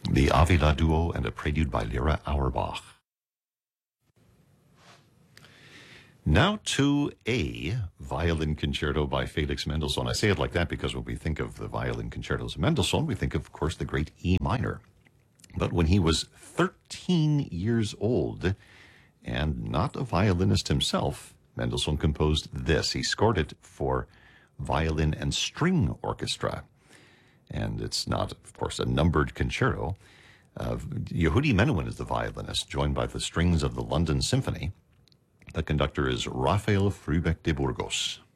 The Avila Duo and a prelude by Lyra Auerbach. Now to a violin concerto by Felix Mendelssohn. I say it like that because when we think of the violin concertos of Mendelssohn, we think of course, the great E minor. But when he was 13 years old and not a violinist himself, Mendelssohn composed this. He scored it for violin and string orchestra. And it's not, of course, a numbered concerto. Yehudi Menuhin is the violinist, joined by the strings of the London Symphony. The conductor is Rafael Frühbeck de Burgos.